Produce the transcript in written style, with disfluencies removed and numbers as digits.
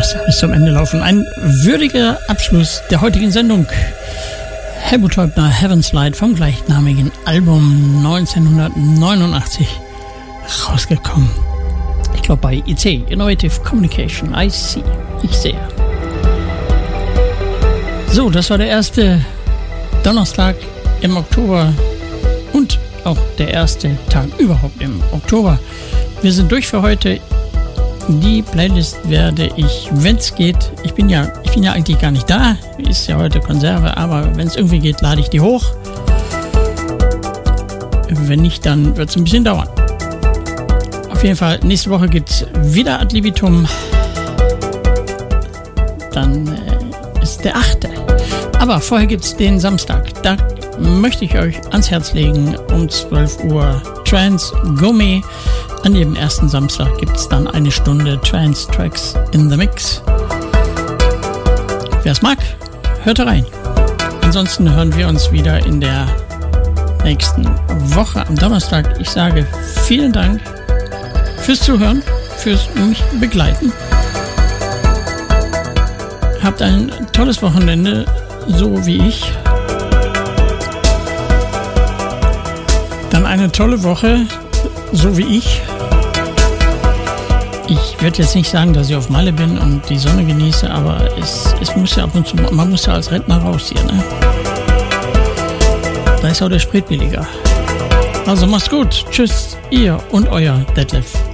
muss ja bis zum Ende laufen. Ein würdiger Abschluss der heutigen Sendung. Helmut Teubner, Heaven's Light vom gleichnamigen Album 1989 rausgekommen. Ich glaube bei IC, Innovative Communication, IC, ich sehe. So, das war der erste Donnerstag im Oktober und auch der erste Tag überhaupt im Oktober. Wir sind durch für heute. Die Playlist werde ich, wenn es geht, ich bin ja eigentlich gar nicht da, ist ja heute Konserve, aber wenn es irgendwie geht, lade ich die hoch. Wenn nicht, dann wird es ein bisschen dauern. Auf jeden Fall, nächste Woche gibt es wieder Ad Libitum. Dann ist der 8. Aber vorher gibt es den Samstag. Da möchte ich euch ans Herz legen, um 12 Uhr Trance Gourmet. An jedem ersten Samstag gibt es dann eine Stunde Trance Tracks in the Mix. Wer es mag, hört rein. Ansonsten hören wir uns wieder in der nächsten Woche am Donnerstag. Ich sage vielen Dank fürs Zuhören, fürs mich begleiten. Habt ein tolles Wochenende, so wie ich. Dann eine tolle Woche, so wie ich. Ich werde jetzt nicht sagen, dass ich auf Malle bin und die Sonne genieße, aber es muss ja ab und zu, man muss ja als Rentner raus hier, ne? Da ist auch der Sprit billiger. Also macht's gut. Tschüss, ihr und euer Detlef.